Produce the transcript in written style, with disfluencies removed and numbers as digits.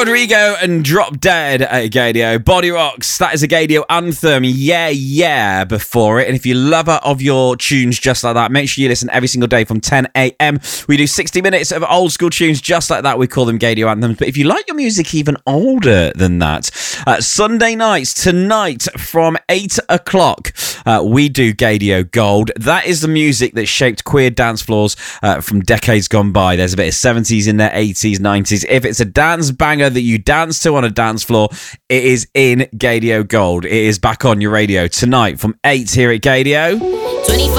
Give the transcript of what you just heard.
Rodrigo and Drop Dead at Gadio. Body Rocks, that is a Gadio anthem. Yeah, before it. And if you're a lover of your tunes just like that, make sure you listen every single day from 10 a.m. We do 60 minutes of old school tunes just like that. We call them Gadio anthems. But if you like your music even older than that, Sunday nights, tonight from 8 o'clock, we do Gadio Gold. That is the music that shaped queer dance floors from decades gone by. There's a bit of 70s in there, 80s, 90s. If it's a dance banger that you dance to on a dance floor, it is in Gadio Gold. It is back on your radio tonight from 8 here at Gadio. 24